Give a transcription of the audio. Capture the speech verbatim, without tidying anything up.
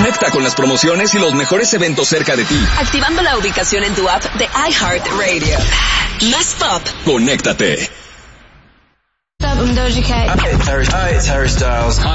Conecta con las promociones y los mejores eventos cerca de ti. Activando la ubicación en tu app de iHeartRadio. Más pop. Conéctate. Hi, it's Harry, Hi, it's Harry Styles.